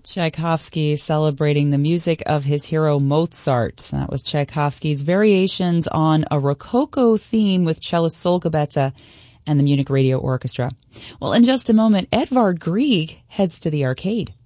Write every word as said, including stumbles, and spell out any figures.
Tchaikovsky celebrating the music of his hero Mozart. That was Tchaikovsky's Variations on a Rococo theme with cellist Sol Gabetta and the Munich Radio Orchestra. Well, in just a moment, Edvard Grieg heads to the arcade.